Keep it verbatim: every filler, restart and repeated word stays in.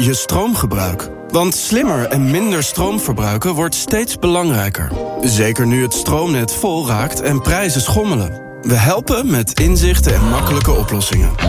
je stroomgebruik. Want slimmer en minder stroom verbruiken wordt steeds belangrijker. Zeker nu het stroomnet vol raakt en prijzen schommelen. We helpen met inzichten en makkelijke oplossingen.